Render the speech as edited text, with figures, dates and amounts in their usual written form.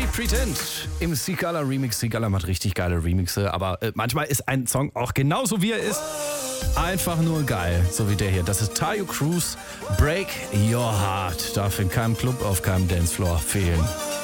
Pretend im Sigala Remix. Sigala macht richtig geile Remixe, aber manchmal ist ein Song auch genauso wie er ist einfach nur geil, so wie der hier. Das ist Tayo Cruz, Break Your Heart. Darf in keinem Club, auf keinem Dancefloor fehlen.